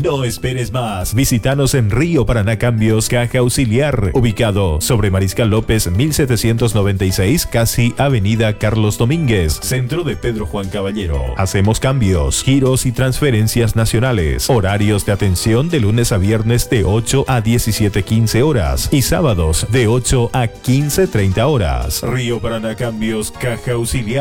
No esperes más. Visítanos en Río Paraná Cambios, Caja Auxiliar, ubicado sobre Mariscal López 1796, casi Avenida Carlos Domínguez, centro de Pedro Juan Caballero. Hacemos cambios, giros y transferencias nacionales. Horarios de atención de lunes a viernes de 8 a 17:15 horas y sábados de 8 a 15:30 horas. Río Paraná Cambios, Caja Auxiliar.